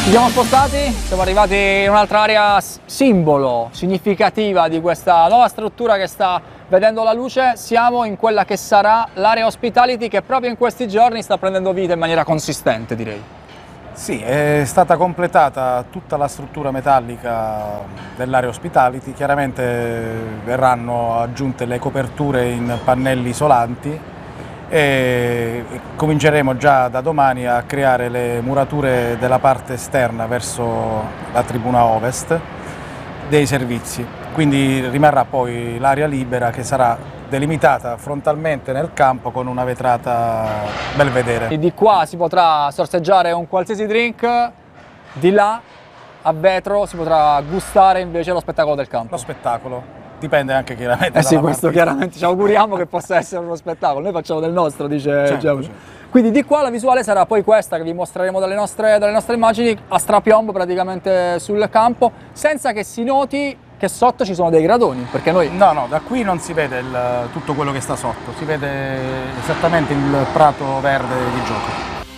Ci siamo spostati, siamo arrivati in un'altra area simbolo, significativa di questa nuova struttura che sta vedendo la luce. Siamo in quella che sarà l'area hospitality, che proprio in questi giorni sta prendendo vita in maniera consistente, direi. Sì, è stata completata tutta la struttura metallica dell'area hospitality, chiaramente verranno aggiunte le coperture in pannelli isolanti e cominceremo già da domani a creare le murature della parte esterna verso la tribuna ovest dei servizi, quindi rimarrà poi l'area libera che sarà delimitata frontalmente nel campo con una vetrata belvedere. E di qua si potrà sorseggiare un qualsiasi drink, di là a vetro si potrà gustare invece lo spettacolo del campo. Lo spettacolo. Dipende anche chiaramente Sì, dalla questo partita. chiaramente ci auguriamo che possa essere uno spettacolo, noi facciamo del nostro, dice Certo, Giacomo. certo. Quindi di qua la visuale sarà poi questa che vi mostreremo dalle nostre immagini, a strapiombo praticamente sul campo, senza che si noti che sotto ci sono dei gradoni, perché noi... No, da qui non si vede tutto quello che sta sotto, si vede esattamente il prato verde di gioco.